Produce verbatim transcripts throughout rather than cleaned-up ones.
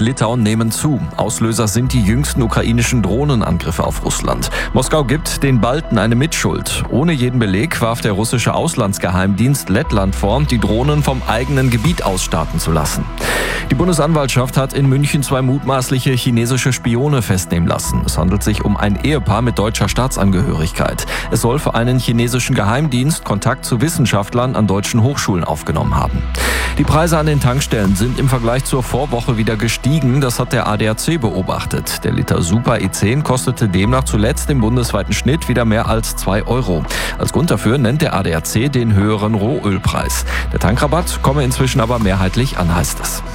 Litauen nehmen zu. Auslöser sind die jüngsten ukrainischen Drohnenangriffe auf Russland. Moskau gibt den Balten eine Mitschuld. Ohne jeden Beleg warf der russische Auslandsgeheimdienst Lettland vor, die Drohnen vom eigenen Gebiet aus starten zu lassen. Die Bundesanwaltschaft hat in München zwei mutmaßliche chinesische Spione festnehmen lassen. Es handelt sich um ein Ehepaar mit deutscher Staatsangehörigkeit. Es soll für einen chinesischen Geheimdienst Kontakt zu Wissenschaftlern an deutschen Hochschulen aufgenommen haben. Die Preise an den Tankstellen sind im Vergleich zur Vorwoche wieder gestiegen. Das hat der A D A C beobachtet. Der Liter Super E zehn kostete demnach zuletzt im bundesweiten Schnitt wieder mehr als zwei Euro. Als Grund dafür nennt der A D A C den höheren Rohölpreis. Der Tankrabatt komme inzwischen aber mehrheitlich an, heißt es.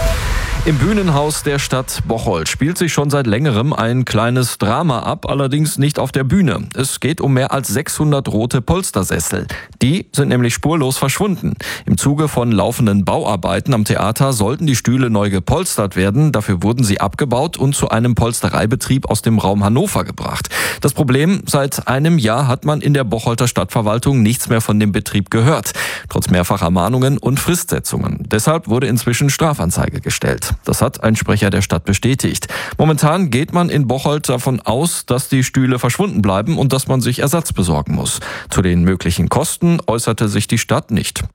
Im Bühnenhaus der Stadt Bocholt spielt sich schon seit längerem ein kleines Drama ab, allerdings nicht auf der Bühne. Es geht um mehr als sechshundert rote Polstersessel. Die sind nämlich spurlos verschwunden. Im Zuge von laufenden Bauarbeiten am Theater sollten die Stühle neu gepolstert werden. Dafür wurden sie abgebaut und zu einem Polstereibetrieb aus dem Raum Hannover gebracht. Das Problem: Seit einem Jahr hat man in der Bocholter Stadtverwaltung nichts mehr von dem Betrieb gehört. Trotz mehrfacher Mahnungen und Fristsetzungen. Deshalb wurde inzwischen Strafanzeige gestellt. Das hat ein Sprecher der Stadt bestätigt. Momentan geht man in Bocholt davon aus, dass die Stühle verschwunden bleiben und dass man sich Ersatz besorgen muss. Zu den möglichen Kosten äußerte sich die Stadt nicht.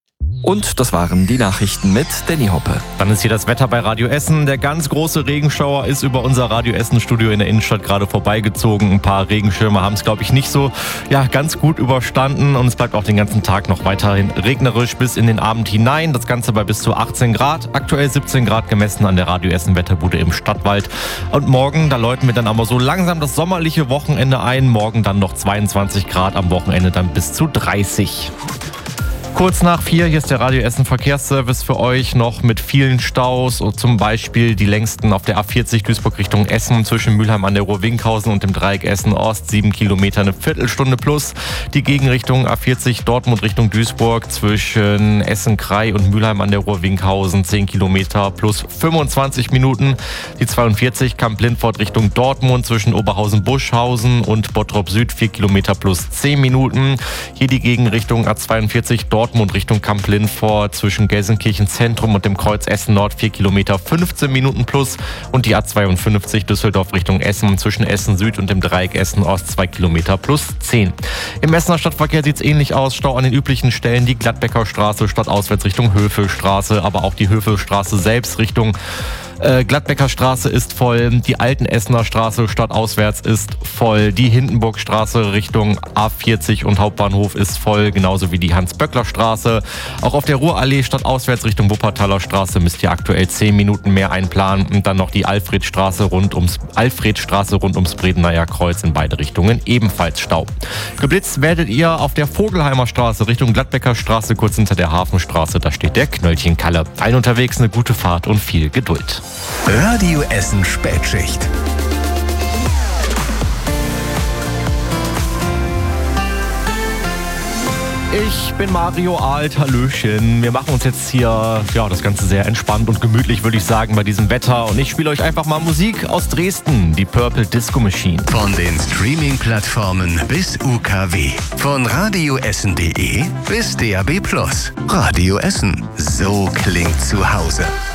Und das waren die Nachrichten mit Danny Hoppe. Dann ist hier das Wetter bei Radio Essen. Der ganz große Regenschauer ist über unser Radio Essen Studio in der Innenstadt gerade vorbeigezogen. Ein paar Regenschirme haben es, glaube ich, nicht so ja, ganz gut überstanden. Und es bleibt auch den ganzen Tag noch weiterhin regnerisch bis in den Abend hinein. Das Ganze bei bis zu achtzehn Grad. Aktuell siebzehn Grad gemessen an der Radio Essen Wetterbude im Stadtwald. Und morgen, da läuten wir dann aber so langsam das sommerliche Wochenende ein. Morgen dann noch zweiundzwanzig Grad, am Wochenende dann bis zu dreißig. Kurz nach vier, hier ist der Radio Essen Verkehrsservice für euch noch mit vielen Staus. Und zum Beispiel die längsten auf der A vierzig Duisburg Richtung Essen zwischen Mülheim an der Ruhr-Winkhausen und dem Dreieck Essen-Ost. Sieben Kilometer, eine Viertelstunde plus. Die Gegenrichtung A vierzig Dortmund Richtung Duisburg zwischen Essen-Krei und Mülheim an der Ruhr-Winkhausen. Zehn Kilometer plus fünfundzwanzig Minuten. Die zweiundvierzig Kamp-Lindfort Richtung Dortmund zwischen Oberhausen-Buschhausen und Bottrop Süd. Vier Kilometer plus zehn Minuten. Hier die Gegenrichtung A zweiundvierzig Dortmund Dortmund Richtung Kamp-Lindfort zwischen Gelsenkirchen Zentrum und dem Kreuz Essen Nord vier Kilometer fünfzehn Minuten plus und die A zweiundfünfzig Düsseldorf Richtung Essen zwischen Essen Süd und dem Dreieck Essen Ost zwei Kilometer plus zehn. Im Essener Stadtverkehr sieht es ähnlich aus. Stau an den üblichen Stellen, die Gladbecker Straße stadtauswärts Richtung Hövelstraße, aber auch die Hövelstraße selbst Richtung Äh, Gladbecker Straße ist voll, die Alten Essener Straße stadtauswärts ist voll, die Hindenburgstraße Richtung A vierzig und Hauptbahnhof ist voll, genauso wie die Hans-Böckler-Straße. Auch auf der Ruhrallee stadtauswärts Richtung Wuppertaler Straße müsst ihr aktuell zehn Minuten mehr einplanen und dann noch die Alfredstraße rund ums Alfredstraße rund ums Bredeneier Kreuz in beide Richtungen ebenfalls Stau. Geblitzt werdet ihr auf der Vogelheimer Straße Richtung Gladbecker Straße kurz hinter der Hafenstraße, da steht der Knöllchenkalle. Allen unterwegs eine gute Fahrt und viel Geduld. Radio Essen Spätschicht. Ich bin Mario Alt, hallöchen. Wir machen uns jetzt hier ja, das Ganze sehr entspannt und gemütlich, würde ich sagen, bei diesem Wetter. Und ich spiele euch einfach mal Musik aus Dresden, die Purple Disco Machine. Von den Streaming-Plattformen bis U K W. Von radioessen punkt de bis D A B plus. Radio Essen. So klingt zu Hause.